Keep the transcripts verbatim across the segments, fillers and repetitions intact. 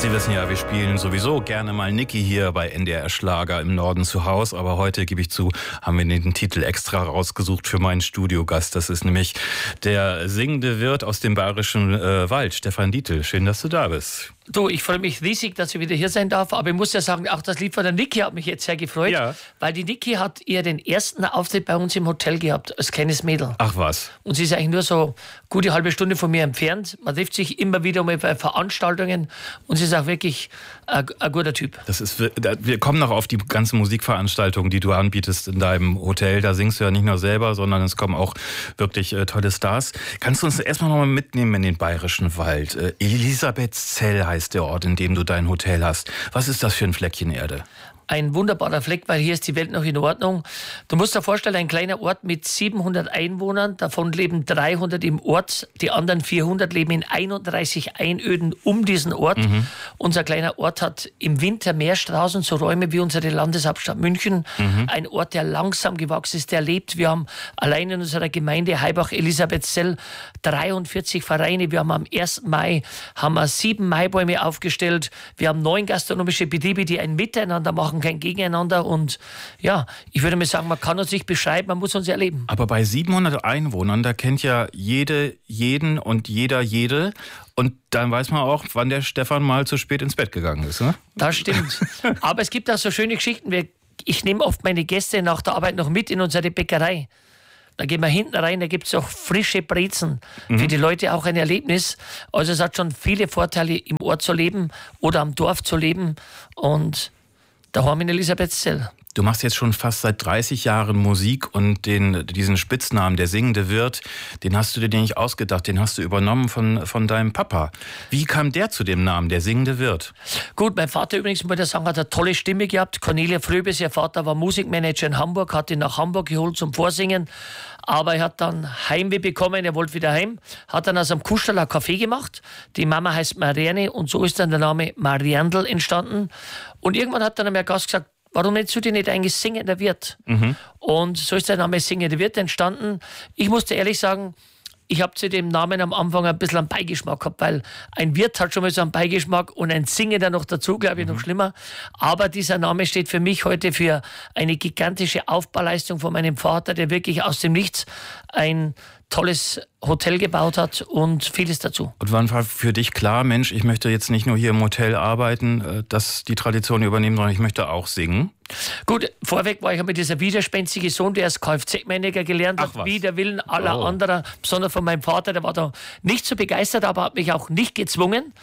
Sie wissen ja, wir spielen sowieso gerne mal Niki hier bei N D R Schlager im Norden zu Hause. Aber heute, gebe ich zu, haben wir den Titel extra rausgesucht für meinen Studiogast. Das ist nämlich der singende Wirt aus dem Bayerischen äh, Wald, Stefan Dietl. Schön, dass du da bist. Du, ich freue mich riesig, dass ich wieder hier sein darf. Aber ich muss ja sagen, auch das Lied von der Niki hat mich jetzt sehr gefreut. Ja. Weil die Niki hat ihr den ersten Auftritt bei uns im Hotel gehabt, als kleines Mädel. Ach was. Und sie ist eigentlich nur so gute halbe Stunde von mir entfernt. Man trifft sich immer wieder mal bei Veranstaltungen. Und sie ist auch wirklich ein, ein guter Typ. Das ist, wir kommen noch auf die ganzen Musikveranstaltungen, die du anbietest in deinem Hotel. Da singst du ja nicht nur selber, sondern es kommen auch wirklich äh, tolle Stars. Kannst du uns erstmal noch mal mitnehmen in den Bayerischen Wald? Äh, Elisabethzell heißt der Ort, in dem du dein Hotel hast. Was ist das für ein Fleckchen Erde? Ein wunderbarer Fleck, weil hier ist die Welt noch in Ordnung. Du musst dir vorstellen, ein kleiner Ort mit siebenhundert Einwohnern, davon leben dreihundert im Ort, die anderen vierhundert leben in einunddreißig Einöden um diesen Ort. Mhm. Unser kleiner Ort hat im Winter mehr Straßen, so Räume wie unsere Landeshauptstadt München. Mhm. Ein Ort, der langsam gewachsen ist, der lebt. Wir haben allein in unserer Gemeinde Heibach-Elisabethzell dreiundvierzig Vereine. Wir haben am ersten Mai haben wir sieben Maibäume aufgestellt. Wir haben neun gastronomische Betriebe, die ein Miteinander machen, kein Gegeneinander. Und ja, ich würde mal sagen, man kann uns nicht beschreiben, man muss uns erleben. Aber bei siebenhundert Einwohnern, da kennt ja jede, jeden und jeder jede. Und dann weiß man auch, wann der Stefan mal zu spät ins Bett gegangen ist, ne? Das stimmt. Aber es gibt auch so schöne Geschichten. Wir, ich nehme oft meine Gäste nach der Arbeit noch mit in unsere Bäckerei. Da gehen wir hinten rein, da gibt es auch frische Brezen. Mhm. Für die Leute auch ein Erlebnis. Also es hat schon viele Vorteile, im Ort zu leben oder am Dorf zu leben. Und daheim in Elisabethzell. Du machst jetzt schon fast seit dreißig Jahren Musik und den, diesen Spitznamen, der singende Wirt, den hast du dir nicht ausgedacht, den hast du übernommen von, von deinem Papa. Wie kam der zu dem Namen, der singende Wirt? Gut, mein Vater übrigens, muss ich sagen, hat eine tolle Stimme gehabt. Cornelia Fröbes, ihr Vater war Musikmanager in Hamburg, hat ihn nach Hamburg geholt zum Vorsingen. Aber er hat dann Heimweh bekommen, er wollte wieder heim, hat dann aus einem Kuschel ein Café gemacht. Die Mama heißt Marianne und so ist dann der Name Mariandl entstanden. Und irgendwann hat dann einmal Gast gesagt, warum nennst du dich nicht eigentlich Singender Wirt? Mhm. Und so ist der Name Singender Wirt entstanden. Ich musste ehrlich sagen, ich habe zu dem Namen am Anfang ein bisschen einen Beigeschmack gehabt, weil ein Wirt hat schon mal so einen Beigeschmack und ein Singender noch dazu, glaube ich, mhm. noch schlimmer. Aber dieser Name steht für mich heute für eine gigantische Aufbauleistung von meinem Vater, der wirklich aus dem Nichts ein tolles Hotel gebaut hat und vieles dazu. Und wann war für dich klar, Mensch, ich möchte jetzt nicht nur hier im Hotel arbeiten, dass die Tradition übernehmen, sondern ich möchte auch singen? Gut, vorweg war ich mit dieser widerspenstige Sohn, der als Kfz-Mechaniker gelernt hat, wie der Willen aller oh. anderer, besonders von meinem Vater, der war da nicht so begeistert, aber hat mich auch nicht gezwungen.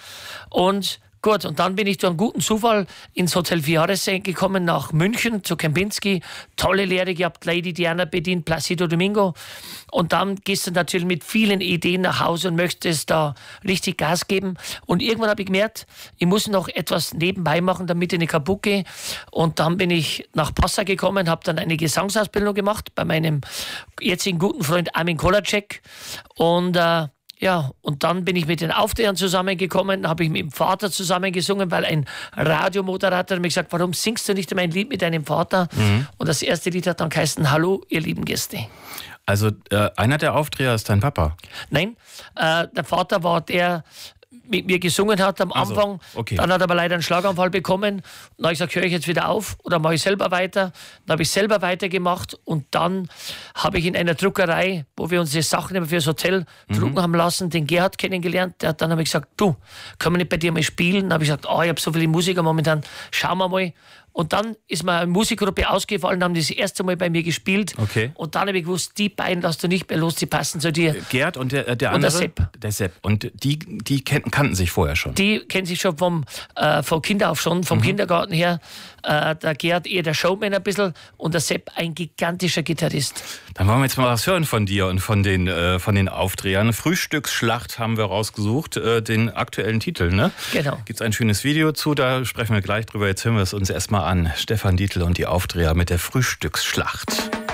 Und gut, und dann bin ich durch einen guten Zufall ins Hotel Viares gekommen, nach München zu Kempinski. Tolle Lehre gehabt, Lady Diana bedient, Placido Domingo. Und dann gehst du natürlich mit vielen Ideen nach Hause und möchtest da richtig Gas geben. Und irgendwann habe ich gemerkt, ich muss noch etwas nebenbei machen, damit ich nicht kaputt gehe. Und dann bin ich nach Passau gekommen, habe dann eine Gesangsausbildung gemacht bei meinem jetzigen guten Freund Armin Kolacek. Und äh, Ja, und dann bin ich mit den Auftritten zusammengekommen, habe ich mit dem Vater zusammen gesungen, weil ein Radiomoderator hat mir gesagt, warum singst du nicht mein Lied mit deinem Vater? Mhm. Und das erste Lied hat dann geheißen, Hallo, ihr lieben Gäste. Also äh, einer der Aufdreher ist dein Papa? Nein, äh, der Vater war der, mit mir gesungen hat am also, Anfang. Okay. Dann hat er aber leider einen Schlaganfall bekommen. Dann habe ich gesagt, höre ich jetzt wieder auf oder mache ich selber weiter? Dann habe ich selber weitergemacht und dann habe ich in einer Druckerei, wo wir unsere Sachen immer für das Hotel mhm. drucken haben lassen, den Gerhard kennengelernt. Der hat dann habe ich gesagt, du, können wir nicht bei dir mal spielen? Dann habe ich gesagt, oh, ich habe so viele Musiker momentan, schauen wir mal. Und dann ist mir eine Musikgruppe ausgefallen, haben das erste Mal bei mir gespielt. Okay. Und dann habe ich gewusst, die beiden lässt du nicht mehr los, die passen zu dir. Gerd und der, der und andere? Der Sepp. Der Sepp. Und die, die kannten sich vorher schon? Die kennen sich schon vom, äh, vom Kinder auf schon, vom mhm. Kindergarten her. Äh, der Gerd eher der Showman ein bisschen und der Sepp ein gigantischer Gitarrist. Dann wollen wir jetzt mal was hören von dir und von den, äh, von den Aufdrehern. Frühstücksschlacht haben wir rausgesucht, äh, den aktuellen Titel, ne? Genau. Gibt es ein schönes Video zu, da sprechen wir gleich drüber. Jetzt hören wir es uns erstmal an. Stefan Dietl und die Aufdreher mit der Frühstücksschlacht.